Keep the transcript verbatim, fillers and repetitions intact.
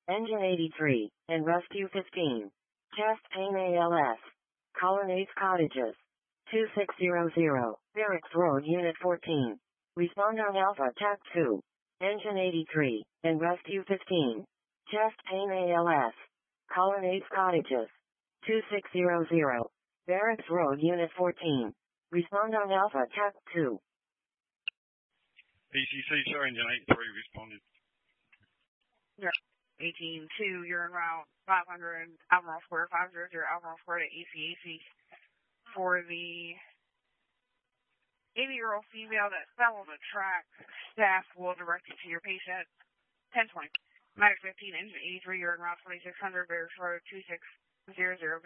Engine eighty-three, and Rescue fifteen. Chest pain A L S. Colonnades Cottages. two six zero zero, Barracks Road, Unit fourteen. Respond on Alpha T A C two. Engine eighty-three, and Rescue fifteen. Chest pain A L S. Colonnades Cottages. two six zero zero, Barracks Road, Unit fourteen. Respond on Alpha T A C two. P C C, sir, engine eighty-three responded. Yeah. eighteen two, you're en route five hundred Albemarle Square, five hundred Albemarle Square to A C A C for the eighty-year-old female that fell on the track. Staff will direct you to your patient. ten twenty. Medic fifteen, engine eighty-three, you're en route twenty-six hundred, Barracks Road, two six zero zero.